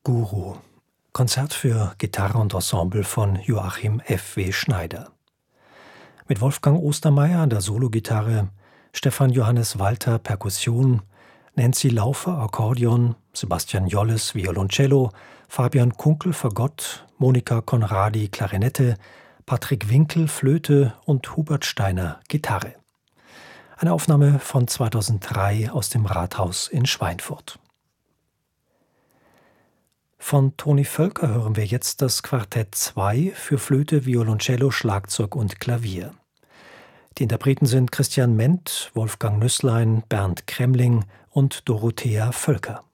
Guru. Konzert für Gitarre und Ensemble von Joachim F. W. Schneider. Mit Wolfgang Ostermeier an der Sologitarre, Stefan Johannes Walter Perkussion, Nancy Laufer Akkordeon, Sebastian Jolles Violoncello, Fabian Kunkel Fagott, Monika Conradi Klarinette, Patrick Winkel Flöte und Hubert Steiner Gitarre. Eine Aufnahme von 2003 aus dem Rathaus in Schweinfurt. Von Toni Völker hören wir jetzt das Quartett 2 für Flöte, Violoncello, Schlagzeug und Klavier. Die Interpreten sind Christian Ment, Wolfgang Nüßlein, Bernd Kremling und Dorothea Völker.